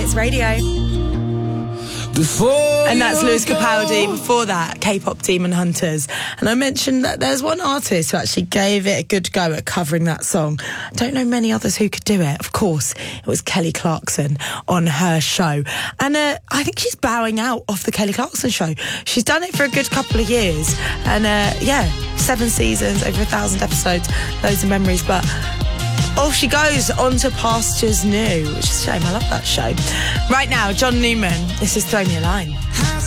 Is Radio. And that's Lewis Capaldi. Before that, K-pop Demon Hunters. And I mentioned that there's one artist who actually gave it a good go at covering that song. I don't know many others who could do it. Of course, it was Kelly Clarkson on her show. And I think she's bowing out of the Kelly Clarkson show. She's done it for a good couple of years. And 7 seasons, over 1,000 episodes, loads of memories. But off she goes onto pastures new, which is a shame. I love that show. Right now, John Newman. This is Throw Me a Line.